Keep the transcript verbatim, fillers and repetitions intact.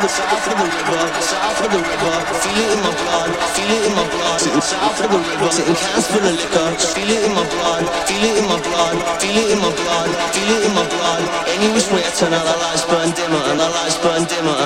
south of the river, south of the river. Feel it in my blood, feel it in my blood. Sitting south of the river, sitting cans full of liquor. Feel it in my blood, feel it in my blood, feel it in my blood, feel it in my blood. Any which way I turn out, the lights burn dimmer, and the lights burn dimmer,